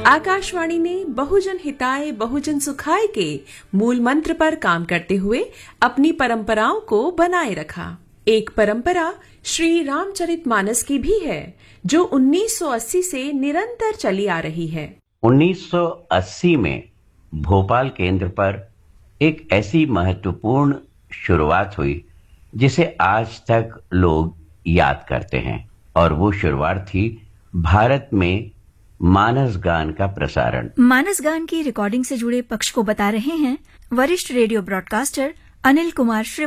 आकाशवाणी ने बहुजन हिताय बहुजन सुखाय के मूल मंत्र पर काम करते हुए अपनी परंपराओं को बनाए रखा। एक परंपरा श्री रामचरितमानस की भी है, जो 1980 से निरंतर चली आ रही है। 1980 में भोपाल केंद्र पर एक ऐसी महत्वपूर्ण शुरुआत हुई जिसे आज तक लोग याद करते हैं, और वो शुरुआत थी भारत में मानस गान का प्रसारण। मानस गान की रिकॉर्डिंग से जुड़े पक्ष को बता रहे हैं वरिष्ठ रेडियो ब्रॉडकास्टर अनिल कुमार श्रीवास्तव।